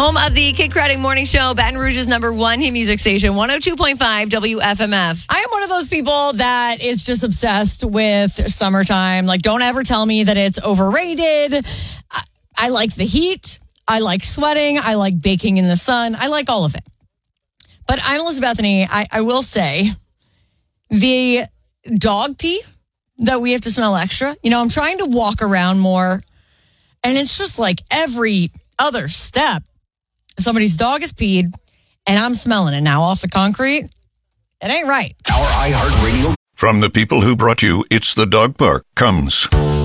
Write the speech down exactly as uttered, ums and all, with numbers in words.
Home of the Kid Craddock Morning Show, Baton Rouge's number one hit music station, one oh two point five W F M F. I am one of those people that is just obsessed with summertime. Like, don't ever tell me that it's overrated. I, I like the heat. I like sweating. I like baking in the sun. I like all of it. But I'm Elizabeth Bethany. I, I will say the dog pee that we have to smell extra. You know, I'm trying to walk around more, and it's just like every other step, somebody's dog is peed, and I'm smelling it now off the concrete. It ain't right. Our iHeartRadio. From the people who brought you It's the Dog Park comes